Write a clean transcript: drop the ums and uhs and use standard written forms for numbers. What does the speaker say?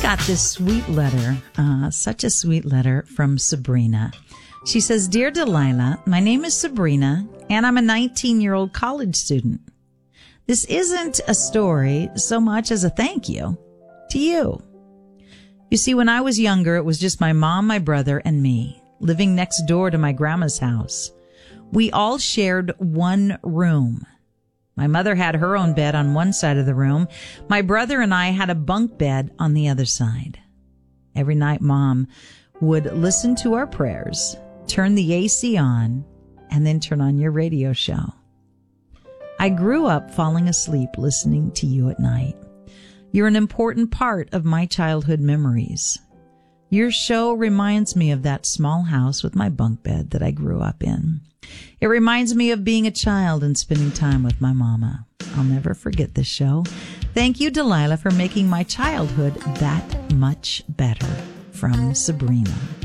Got this sweet letter, such a sweet letter from Sabrina. She says, Dear Delilah, my name is Sabrina, and I'm a 19-year-old college student. This isn't a story so much as a thank you to you. You see, when I was younger, it was just my mom, my brother, and me, living next door to my grandma's house. We all shared one room. My mother had her own bed on one side of the room. My brother and I had a bunk bed on the other side. Every night, Mom would listen to our prayers, turn the AC on, and then turn on your radio show. I grew up falling asleep listening to you at night. You're an important part of my childhood memories. Your show reminds me of that small house with my bunk bed that I grew up in. It reminds me of being a child and spending time with my mama. I'll never forget this show. Thank you, Delilah, for making my childhood that much better. From Sabrina.